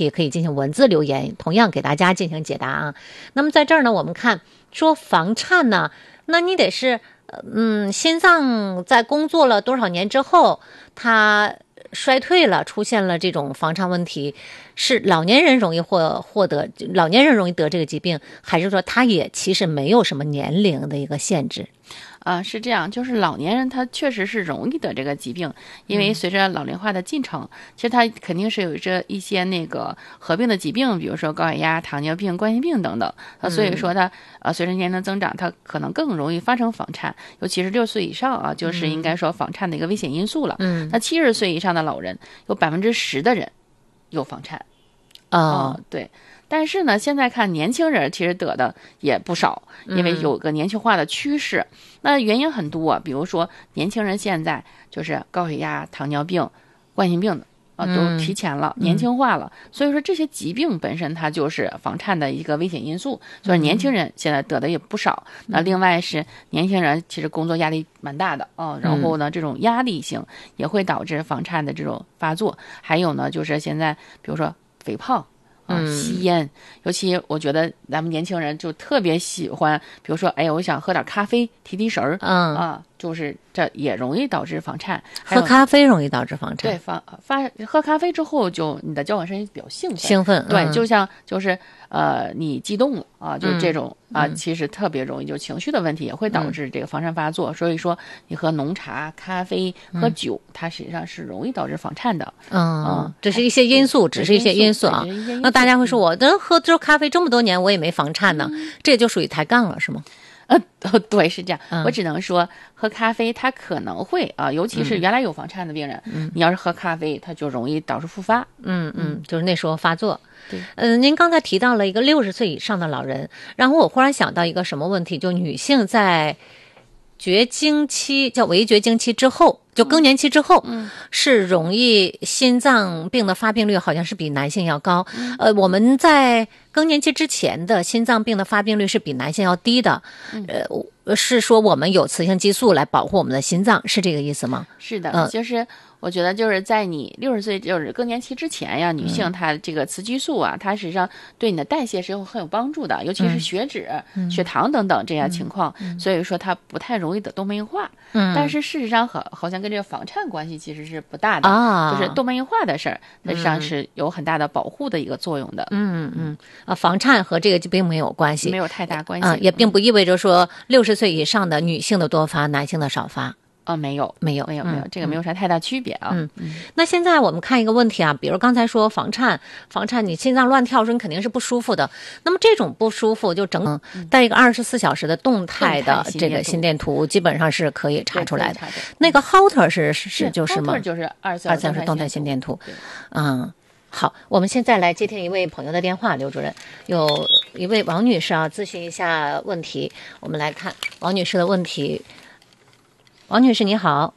题可以进行文字留言，同样给大家进行解答啊。那么在这儿呢，我们看说房颤呢，那你得是心脏在工作了多少年之后，它衰退了，出现了这种房颤问题，是老年人容易老年人容易得这个疾病，还是说它也其实没有什么年龄的一个限制？ 是这样，就是老年人他确实是容易得这个疾病，因为随着老龄化的进程，其实他肯定是有着一些那个合并的疾病，比如说高血压、糖尿病、冠心病等等。所以说他随着年龄增长，他可能更容易发生房颤，尤其是6岁以上啊，就是应该说房颤的一个危险因素了。那70岁以上的老人，有10%的人有房颤。对。但是呢，现在看年轻人其实得的也不少，因为有个年轻化的趋势。那原因很多，比如说年轻人现在就是高血压、糖尿病、冠心病都提前了，年轻化了。所以说这些疾病本身它就是房颤的一个危险因素，所以年轻人现在得的也不少。那另外是年轻人其实工作压力蛮大的然后呢这种压力性也会导致房颤的这种发作。还有呢就是现在比如说肥胖。吸烟，尤其我觉得咱们年轻人就特别喜欢，比如说，我想喝点咖啡提神儿，就是这也容易导致房颤。 喝咖啡容易导致房颤， 对，喝咖啡之后就你的交感神经比较兴奋， 对，就像就是你激动了就是这种其实特别容易，就情绪的问题也会导致这个房颤发作。所以说你喝浓茶、咖啡、喝酒，它实际上是容易导致房颤的。 这是一些因素，只是一些因素啊。那大家会说，我喝这咖啡这么多年，我也没房颤呢，这就属于抬杠了，是吗？ 对，是这样。我只能说，喝咖啡它可能会尤其是原来有房颤的病人，你要是喝咖啡，它就容易导致复发。 就是那时候发作。 对， 您刚才提到了一个60岁以上的老人，然后我忽然想到一个什么问题，就女性在绝经期，叫围绝经期之后，就更年期之后，是容易心脏病的发病率好像是比男性要高。我们在更年期之前的心脏病的发病率是比男性要低的。是说我们有雌性激素来保护我们的心脏，是这个意思吗？ 是的，就是我觉得就是在你60岁就是更年期之前呀，女性她这个雌激素它实际上对你的代谢是很有帮助的，尤其是血脂、血糖等等这样情况，所以说它不太容易得动脉硬化。但是事实上好像跟这个房颤关系其实是不大的，就是动脉硬化的事儿，实际上是有很大的保护的一个作用的。 房颤和这个并没有关系， 没有太大关系。 也并不意味着说60岁以上的女性的多发，男性的少发。 没有，这个没有啥太大区别啊。 那现在我们看一个问题啊，比如刚才说房颤，你心脏乱跳，说你肯定是不舒服的。那么这种不舒服就带一个24小时的动态的这个心电图，基本上是可以查出来的。那个 Holter 是就是吗？ Holter 就是 24小时动态心电图。好，我们现在来接听一位朋友的电话，刘主任，有一位王女士咨询一下问题，我们来看王女士的问题。王女士你好。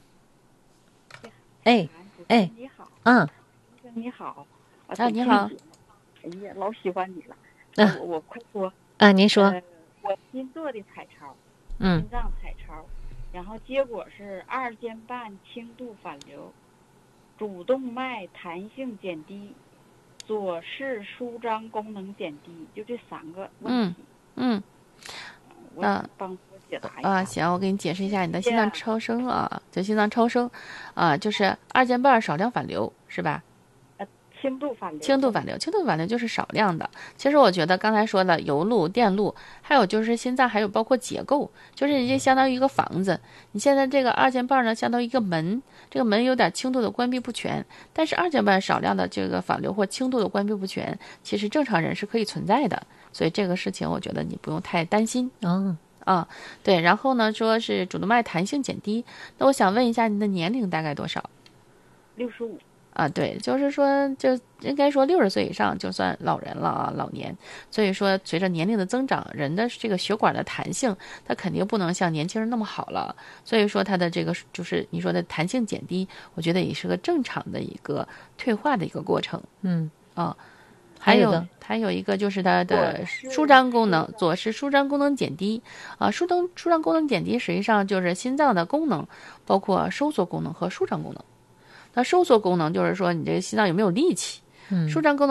你好。你好。 你好。 哎呀，老喜欢你了。我快说。 您说。 我新做的彩超， 心脏彩超，然后结果是2间半轻度反流，主动脉弹性减低，左室舒张功能减低，就这3个问题。我帮我解答一下。 行，我给你解释一下你的心脏超声就心脏超声就是2间半少量反流是吧？ 轻度反流就是少量的。其实我觉得刚才说的油路、电路，还有就是心脏，还有包括结构，就是就相当于一个房子。你现在这个2间半呢，相当于一个门，这个门有点轻度的关闭不全，但是2间半少量的这个反流或轻度的关闭不全，其实正常人是可以存在的。所以这个事情我觉得你不用太担心。对。然后呢，说是主动脉弹性减低，那我想问一下你的年龄大概多少 ？65。 对，就是说就应该说60岁以上就算老人了老年。所以说随着年龄的增长，人的这个血管的弹性它肯定不能像年轻人那么好了，所以说它的这个就是你说的弹性减低，我觉得也是个正常的一个退化的一个过程。还有一个就是它的舒张功能，左室舒张功能减低舒张功能减低实际上就是心脏的功能包括收缩功能和舒张功能。那收缩功能就是说你这个心脏有没有力气，舒张功能